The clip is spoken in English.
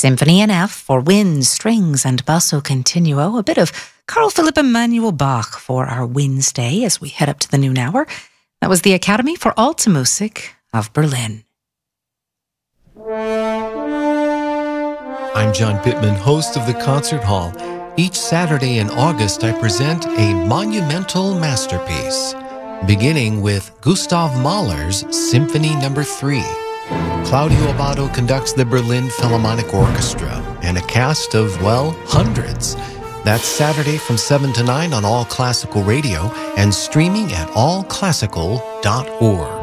Symphony in F for wind, strings and basso continuo. A bit of Carl Philipp Emanuel Bach for our Wednesday as we head up to the noon hour. That was the Academy for Alte Musik of Berlin. I'm John Pittman, host of the Concert Hall. Each Saturday in August, I present a monumental masterpiece, beginning with Gustav Mahler's Symphony No. 3. Claudio Abbado conducts the Berlin Philharmonic Orchestra and a cast of, well, hundreds. That's Saturday from 7 to 9 on All Classical Radio and streaming at allclassical.org.